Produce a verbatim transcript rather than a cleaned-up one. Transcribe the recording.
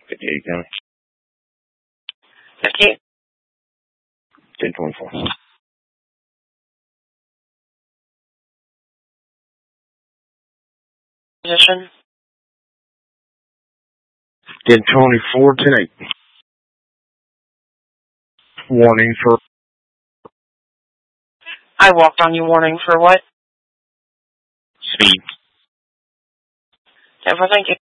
fifty-eight County. fifty-eight. ten twenty-four. Position. ten twenty-four, ten eight. Warning for... I walked on you. Warning for what? Speed. ten four, thank you.